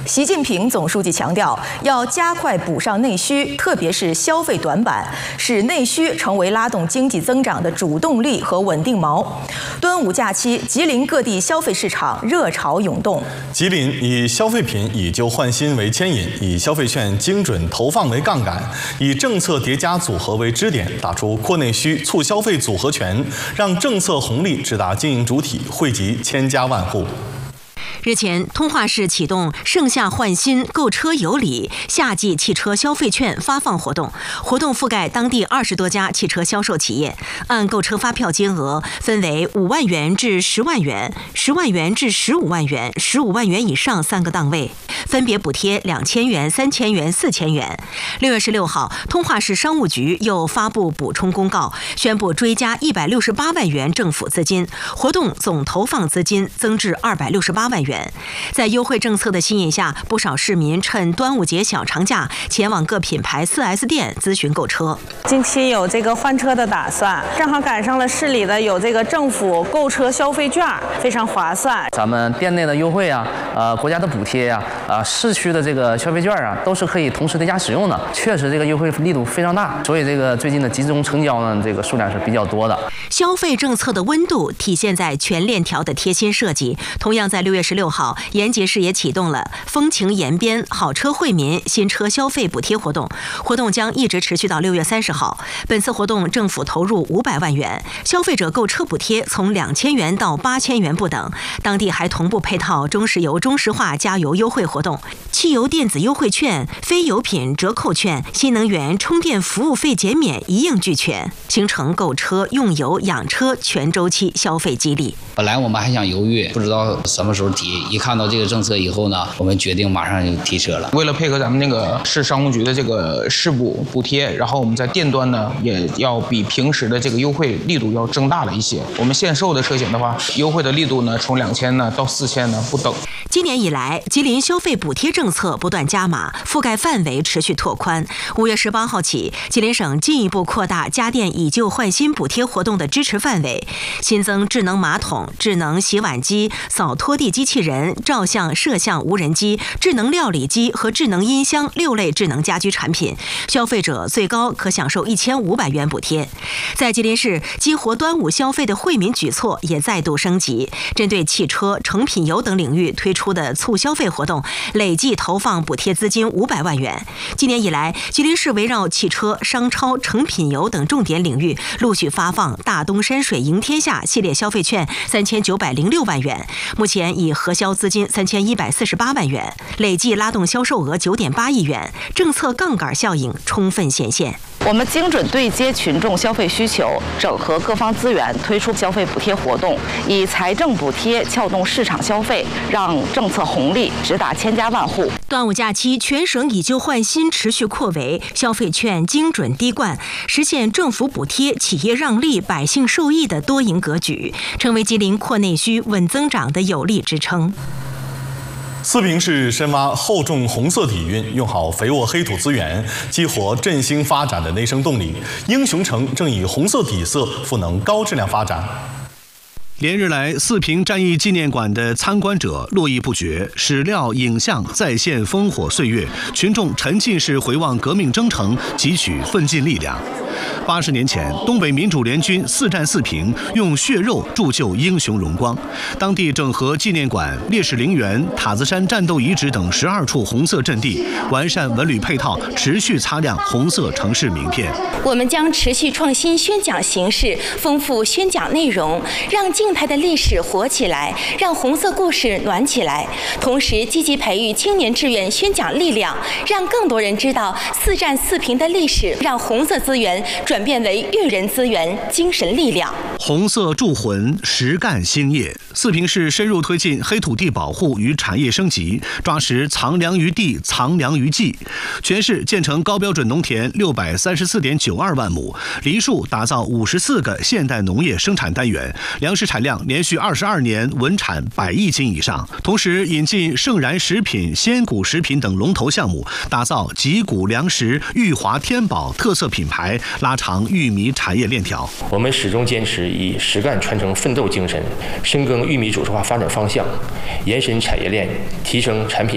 习近平总书记强调，要加快补上内需，特别是消费短板，使内需成为拉动经济增长的主动力和稳定锚。端午假期，吉林各地消费市场热潮涌动。 吉林以消费品以旧换新为牵引，以消费券精准投放为杠杆，以政策叠加组合为支点，打出扩内需、促消费组合拳，让政策红利直达经营主体，惠及千家万户。 日前，通化市启动盛夏换新购车有礼夏季汽车消费券发放活动，活动覆盖当地20多家汽车销售企业，按购车发票金额分为5万元至10万元、10万元至15万元、15万元以上3个档位，分别补贴2000元、3000元、4000元。6月16号，通化市商务局又发布补充公告，宣布追加168万元政府资金，活动总投放资金增至268万元。在优惠政策的吸引下，不少市民趁端午节小长假前往各品牌 4S 店咨询购车。 近期有这个换车的打算，正好赶上了市里的有这个政府购车消费券，非常划算。 咱们店内的优惠啊，国家的补贴啊，市区的这个消费券啊，都是可以同时叠加使用的。确实，这个优惠力度非常大，所以这个最近的集中成交呢，这个数量是比较多的。 消费政策的温度体现在全链条的贴心设计。同样在6月16号，延吉市也启动了风情延边好车惠民新车消费补贴活动，活动将一直持续到6月30号。本次活动政府投入500万元，消费者购车补贴从2000元到8000元不等。当地还同步配套中石油中石化加油优惠活动、汽油电子优惠券、非油品折扣券、新能源充电服务费减免一应俱全，形成购车、用油、养车全周期消费激励。 本来我们还想犹豫，不知道什么时候提，一看到这个政策以后呢，我们决定马上就提车了。 为了配合咱们那个市商务局的这个市补贴，然后我们在店端呢也要比平时的这个优惠力度要增大了一些。我们限售的车型的话，优惠的力度呢从2000呢到4000呢不等。 今年以来，吉林消费补贴政策不断加码，覆盖范围持续拓宽。5月18号起，吉林省进一步扩大家电以旧换新补贴活动的支持范围，新增智能马桶、智能洗碗机、扫拖地机器人、照相摄像无人机、智能料理机和智能音箱6类智能家居产品，消费者最高可享受1500元补贴。在吉林市，激活端午消费的惠民举措也再度升级，针对汽车、成品油等领域推出的促消费活动，累计投放补贴资金500万元。今年以来，吉林市围绕汽车、商超、成品油等重点领域，陆续发放大东山水赢天下系列消费券3906万元，目前已核销资金3148万元，累计拉动销售额9.8亿元，政策杠杆效应充分显现。 我们精准对接群众消费需求，整合各方资源，推出消费补贴活动，以财政补贴撬动市场消费，让政策红利直达千家万户。 端午假期，全省以旧换新持续扩围，消费券精准滴灌，实现政府补贴、企业让利、百姓受益的多赢格局，成为吉林扩内需、稳增长的有力支撑。 四平市深挖厚重红色底蕴，用好肥沃黑土资源，激活振兴发展的内生动力。英雄城正以红色底色赋能高质量发展。 连日来，四平战役纪念馆的参观者络绎不绝，史料影像再现烽火岁月，群众沉浸式回望革命征程，汲取奋进力量。80年前，东北民主联军4战4平，用血肉铸就英雄荣光。当地整合纪念馆、烈士陵园、塔子山战斗遗址等12处红色阵地，完善文旅配套，持续擦亮红色城市名片。 我们将持续创新宣讲形式，丰富宣讲内容，让静态的历史活起来，让红色故事暖起来。同时，积极培育青年志愿宣讲力量，让更多人知道4战4平的历史，让红色资源转变为育人资源、精神力量。 红色铸魂，实干兴业。四平市深入推进黑土地保护与产业升级，抓实藏粮于地、藏粮于技。全市建成高标准农田634.92万亩，梨树打造54个现代农业生产单元，粮食产量连续22年稳产100亿斤以上。同时引进盛然食品、鲜谷食品等龙头项目，打造脊骨粮食、裕华天宝特色品牌，拉长玉米产业链条。 我们始终坚持以实干传承奋斗精神，深耕玉米主题化发展方向，延伸产业链，提升产品